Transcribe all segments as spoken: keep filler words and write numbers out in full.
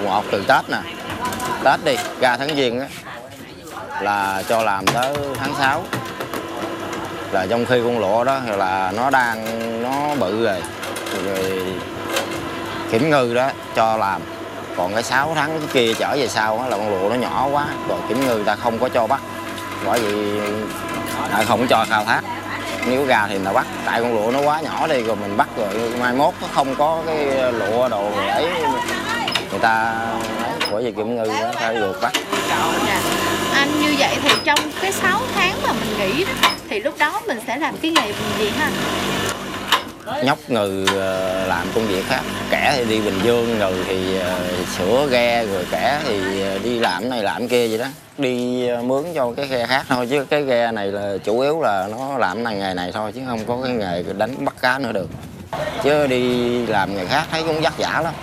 một từ Tết nè, Tết đi ra tháng Giêng á là cho làm tới tháng sáu, là trong khi con lụa đó là nó đang nó bự rồi, rồi kiểm ngư đó cho làm, còn cái sáu tháng cái kia trở về sau là con lụa nó nhỏ quá, rồi kiểm ngư ta không có cho bắt, bởi vì lại không cho khai thác. Nếu ra thì là bắt, tại con lụa nó quá nhỏ đi, rồi mình bắt rồi mai mốt nó không có cái lụa đồ ấy người ta bởi vì kiểm ngư nó phải được bắt. Anh như vậy thì trong cái sáu tháng mà mình nghỉ đó, thì lúc đó mình sẽ làm cái nghề gì ha? Nhóc ngừ làm công việc khác, kẻ thì đi Bình Dương, rồi thì sửa ghe, rồi kẻ thì đi làm này làm kia vậy đó, đi mướn cho cái ghe khác thôi, chứ cái ghe này là chủ yếu là nó làm này nghề này thôi, chứ không có cái nghề đánh bắt cá nữa được, chứ đi làm nghề khác thấy cũng vất vả lắm.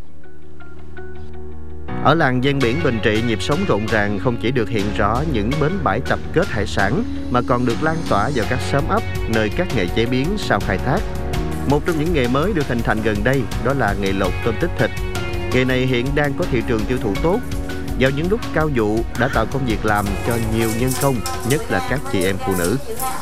Ở làng ven biển Bình Trị, nhịp sống rộn ràng không chỉ được hiện rõ những bến bãi tập kết hải sản, mà còn được lan tỏa vào các xóm ấp, nơi các nghề chế biến sau khai thác. Một trong những nghề mới được hình thành gần đây đó là nghề lột tôm tích thịt. Nghề này hiện đang có thị trường tiêu thụ tốt. Vào những lúc cao vụ đã tạo công việc làm cho nhiều nhân công, nhất là các chị em phụ nữ.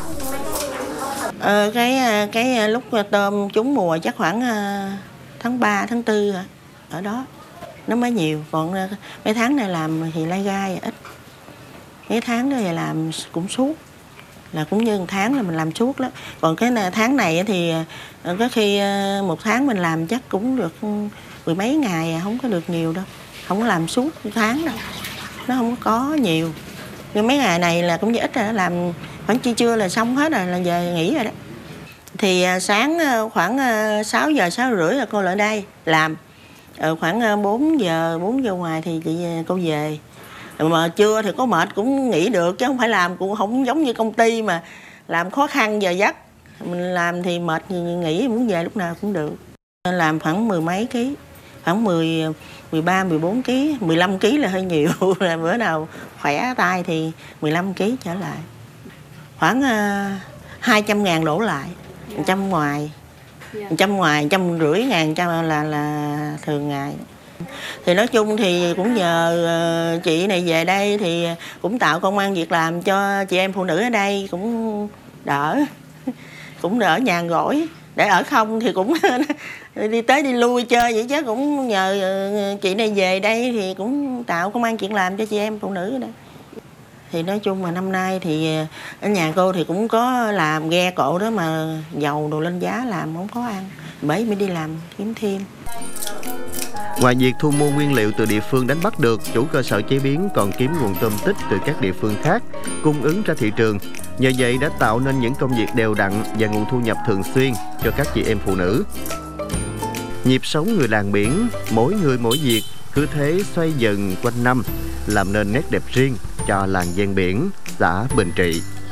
Ờ, cái cái lúc tôm trúng mùa chắc khoảng tháng ba, tháng tư ở đó nó mới nhiều, còn mấy tháng này làm thì lai gai ít, mấy tháng đó thì làm cũng suốt, là cũng như một tháng là mình làm suốt đó. Còn cái tháng này thì có khi một tháng mình làm chắc cũng được mười mấy ngày, không có được nhiều đâu, không có làm suốt một tháng đâu, nó không có nhiều. Nhưng mấy ngày này là cũng như ít rồi, làm khoảng trưa trưa là xong hết rồi, là về nghỉ rồi đó. Thì sáng khoảng sáu giờ, sáu giờ rưỡi là cô lại đây làm. Ở khoảng bốn giờ, bốn giờ ngoài thì chị cô về. Mà trưa thì có mệt cũng nghỉ được, chứ không phải làm cũng không giống như công ty mà làm khó khăn giờ giấc. Mình làm thì mệt thì nghỉ, muốn về lúc nào cũng được. Làm khoảng mười mấy ký, khoảng mười, mười ba, mười bốn ký, mười lăm ký là hơi nhiều. Bữa nào khỏe tay thì mười lăm ký trở lại. Khoảng uh, hai trăm ngàn đổ lại, một trăm ngoài. một trăm ngoài, một trăm rưỡi ngàn trăm là, là thường ngày. Thì nói chung thì cũng nhờ chị này về đây thì cũng tạo công ăn việc làm cho chị em phụ nữ ở đây, cũng đỡ, cũng đỡ nhàn rỗi. Để ở không thì cũng đi tới đi lui chơi vậy, chứ cũng nhờ chị này về đây thì cũng tạo công ăn việc làm cho chị em phụ nữ ở đây. Thì nói chung mà năm nay thì ở nhà cô thì cũng có làm ghe cộ đó, mà dầu đồ lên giá làm không có ăn, bởi mới đi làm kiếm thêm. Ngoài việc thu mua nguyên liệu từ địa phương đánh bắt được, chủ cơ sở chế biến còn kiếm nguồn tôm tích từ các địa phương khác cung ứng ra thị trường. Nhờ vậy đã tạo nên những công việc đều đặn và nguồn thu nhập thường xuyên cho các chị em phụ nữ. Nhịp sống người làng biển, mỗi người mỗi việc, cứ thế xoay dần quanh năm, làm nên nét đẹp riêng cho làng ven biển, xã Bình Trị.